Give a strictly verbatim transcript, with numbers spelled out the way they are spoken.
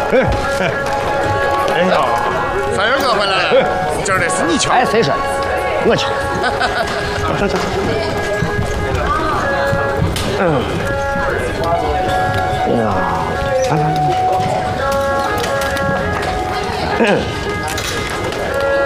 哎呀，三元哥回来了，今儿得是你请。 哎，谁说的？我请。走走走。嗯。哎呀，来来来。